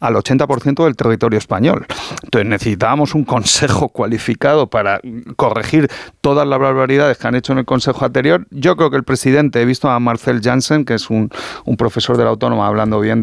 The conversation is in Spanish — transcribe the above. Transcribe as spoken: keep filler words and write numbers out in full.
al ochenta por ciento del territorio español. Entonces necesitábamos un consejo cualificado para corregir todas las barbaridades que han hecho en el consejo anterior. Yo creo que el presidente, he visto a Marcel Janssen, que es un, un profesor de la Autónoma hablando bien